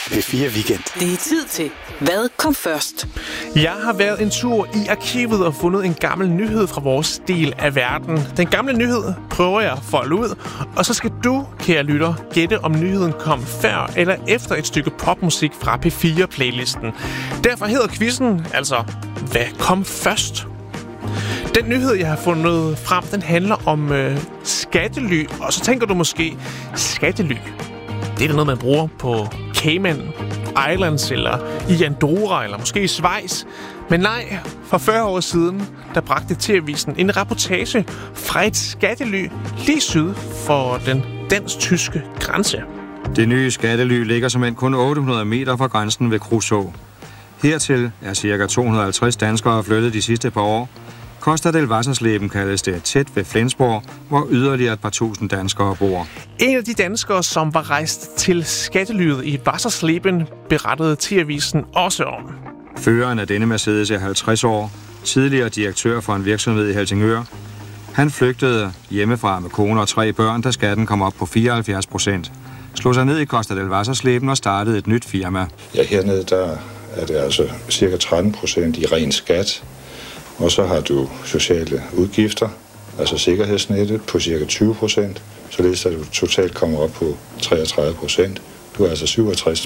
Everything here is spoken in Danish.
P4 Weekend. Det er tid til, hvad kom først? Jeg har været en tur i arkivet og fundet en gammel nyhed fra vores del af verden. Den gamle nyhed prøver jeg at folde ud, og så skal du, kære lytter, gætte om nyheden kom før eller efter et stykke popmusik fra P4-playlisten. Derfor hedder quizzen altså, hvad kom først? Den nyhed, jeg har fundet frem, den handler om skattely, og så tænker du måske, skattely, det er da noget, man bruger på Cayman Islands, eller i Andorra, eller måske i Schweiz. Men nej, for 40 år siden, der bragte TV-avisen en reportage fra et skattely lige syd for den dansk-tyske grænse. Det nye skattely ligger som kun 800 meter fra grænsen ved Kruså. Hertil er ca. 250 danskere flyttet de sidste par år. Costa del Wassersleben kaldes det, tæt ved Flensborg, hvor yderligere et par tusind danskere bor. En af de danskere, som var rejst til skattelyet i Wassersleben, berettede TV-avisen også om. Føreren af denne Mercedes er 50 år, tidligere direktør for en virksomhed i Helsingør. Han flygtede hjemmefra med kone og 3 børn, da skatten kom op på 74%. Slog sig ned i Costa del Wassersleben og startede et nyt firma. Ja, hernede der er det altså cirka 13% i ren skat. Og så har du sociale udgifter, altså sikkerhedsnettet på ca. 20%, således at du totalt kommer op på 33%. Du er altså